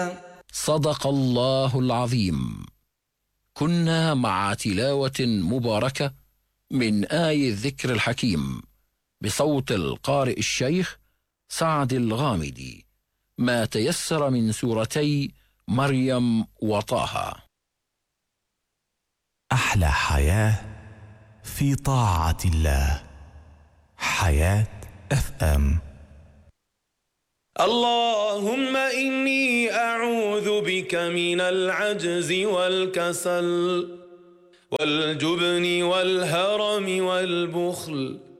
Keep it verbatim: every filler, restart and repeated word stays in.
صدق الله العظيم. كنا مع تلاوة مباركة من آي الذكر الحكيم بصوت القارئ الشيخ سعد الغامدي، ما تيسر من سورتي مريم وطه. أحلى حياة في طاعة الله. حياة اف ام. اللهم إني أعوذ بك من العجز والكسل والجبن والهرم والبخل